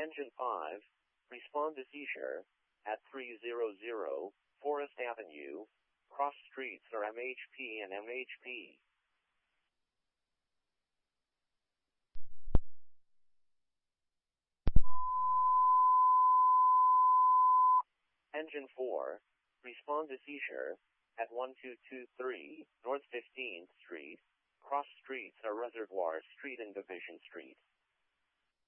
Engine 5, respond to seizure at 300 Forest Avenue. Cross streets are MHP and MHP. Engine 4, respond to seizure at 1223 North 15th Street. Cross streets are Reservoir Street and Division Street.